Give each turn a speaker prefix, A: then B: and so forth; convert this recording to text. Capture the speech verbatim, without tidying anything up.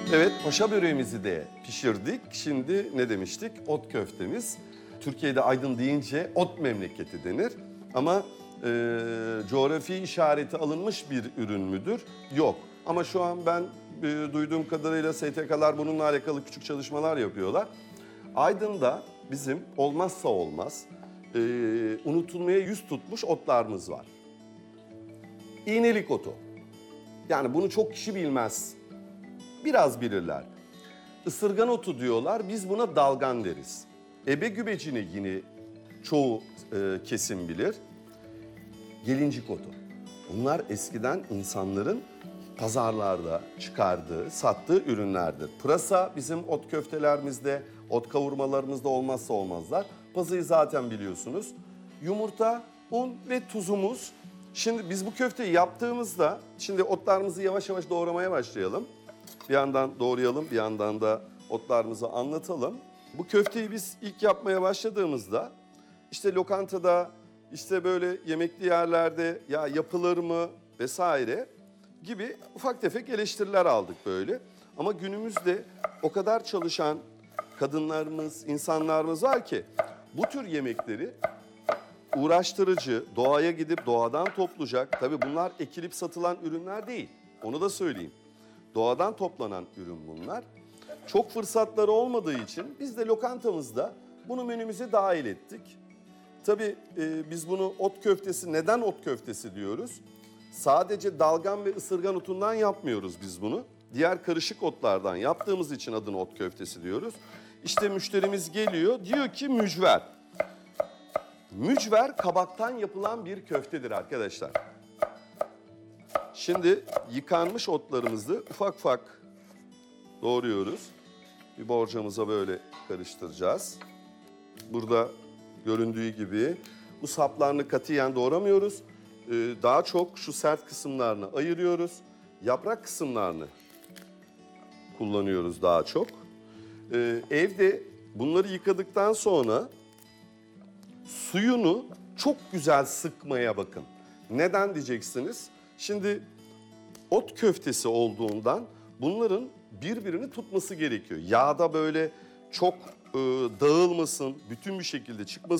A: Evet, paşa böreğimizi de pişirdik. Şimdi ne demiştik? Ot köftemiz. Türkiye'de Aydın deyince ot memleketi denir. Ama e, coğrafi işareti alınmış bir ürün müdür? Yok. Ama şu an ben e, duyduğum kadarıyla S T K'lar bununla alakalı küçük çalışmalar yapıyorlar. Aydın'da bizim olmazsa olmaz, e, unutulmaya yüz tutmuş otlarımız var. İğnelik otu. Yani bunu çok kişi bilmez. Biraz bilirler. Isırgan otu diyorlar, biz buna dalgan deriz. Ebe gübecini yine çoğu e, kesim bilir. Gelincik otu. Bunlar eskiden insanların pazarlarda çıkardığı, sattığı ürünlerdir. Pırasa bizim ot köftelerimizde, ot kavurmalarımızda olmazsa olmazlar. Pazıyı zaten biliyorsunuz. Yumurta, un ve tuzumuz. Şimdi biz bu köfteyi yaptığımızda, şimdi otlarımızı yavaş yavaş doğramaya başlayalım. Bir yandan doğrayalım, bir yandan da otlarımızı anlatalım. Bu köfteyi biz ilk yapmaya başladığımızda, işte lokantada, işte böyle yemekli yerlerde ya yapılır mı vesaire gibi ufak tefek eleştiriler aldık böyle. Ama günümüzde o kadar çalışan kadınlarımız, insanlarımız var ki bu tür yemekleri uğraştırıcı, doğaya gidip doğadan toplayacak. Tabii bunlar ekilip satılan ürünler değil, onu da söyleyeyim. Doğadan toplanan ürün bunlar. Çok fırsatları olmadığı için biz de lokantamızda bunu menümüze dahil ettik. Tabii e, biz bunu ot köftesi, neden ot köftesi diyoruz? Sadece dalgan ve ısırgan otundan yapmıyoruz biz bunu. Diğer karışık otlardan yaptığımız için adını ot köftesi diyoruz. İşte müşterimiz geliyor, diyor ki mücver. Mücver kabaktan yapılan bir köftedir arkadaşlar. Şimdi yıkanmış otlarımızı ufak ufak doğruyoruz. Bir borcamıza böyle karıştıracağız. Burada göründüğü gibi bu saplarını katiyen doğramıyoruz. Ee, daha çok şu sert kısımlarını ayırıyoruz. Yaprak kısımlarını kullanıyoruz daha çok. Ee, evde bunları yıkadıktan sonra suyunu çok güzel sıkmaya bakın. Neden diyeceksiniz? Şimdi ot köftesi olduğundan bunların birbirini tutması gerekiyor. Yağda böyle çok e, dağılmasın, bütün bir şekilde çıkmasın